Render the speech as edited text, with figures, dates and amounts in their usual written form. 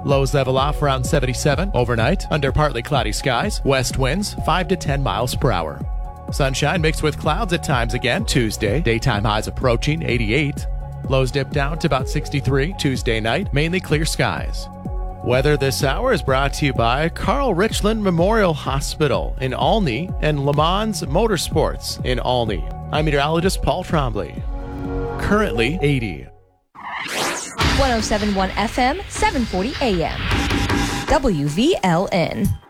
Lows level off around 77 overnight under partly cloudy skies. West winds 5 to 10 miles per hour. Sunshine mixed with clouds at times again Tuesday. Daytime highs approaching 88. Lows dip down to about 63 Tuesday night. Mainly clear skies. Weather this hour is brought to you by Carl Richland Memorial Hospital in Olney and Le Mans Motorsports in Olney. I'm meteorologist Paul Trombley. Currently 80. 107.1 FM, 740 AM. WVLN.